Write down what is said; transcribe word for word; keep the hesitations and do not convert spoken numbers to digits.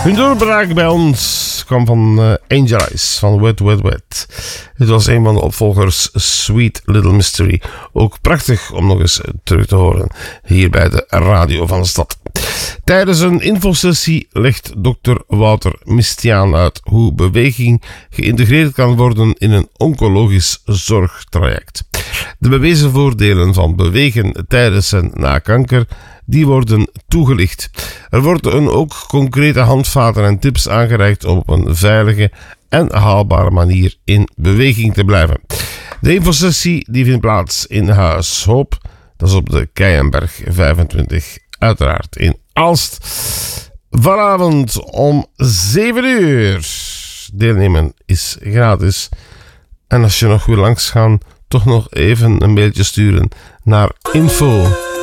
Hun doorbraak bij ons kwam van uh, Angel Eyes van Wet Wet Wet. Het was een van de opvolgers Sweet Little Mystery. Ook prachtig om nog eens terug te horen hier bij de radio van de stad. Tijdens een infosessie legt dokter Wouter Mistiaan uit hoe beweging geïntegreerd kan worden in een oncologisch zorgtraject. De bewezen voordelen van bewegen tijdens en na kanker, die worden toegelicht. Er worden ook concrete handvaten en tips aangereikt om op een veilige en haalbare manier in beweging te blijven. De infosessie die vindt plaats in Huis Hoop, dat is op de Keienberg vijfentwintig, uiteraard in Aalst. Vanavond om zeven uur. Deelnemen is gratis. En als je nog wil langsgaan, toch nog even een mailtje sturen naar info